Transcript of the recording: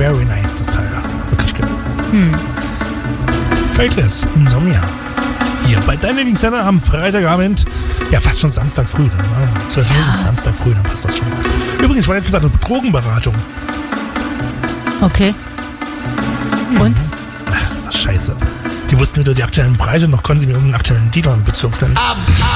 very nice, das Teil. Wirklich geil. Faithless, Insomnia. Hier bei deinem Lieblingssender am Freitagabend. Ja, fast schon Samstag früh. Dann, ne? 12 Uhr ist Samstag früh, dann passt das schon. Übrigens war jetzt eine Drogenberatung. Okay. Und? Ach, was scheiße. Die wussten weder die aktuellen Preise, noch konnten sie mir irgendeinen aktuellen Dealer in Bezirks nennen.